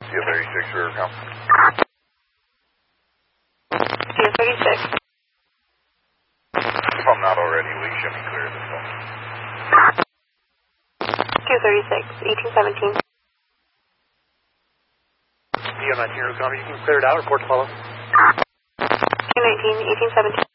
36 rear come. 36. If I'm not already, we should be clear this one. 236, 1817. DO19 rear come, you can clear it out, report to follow. 219, 1817.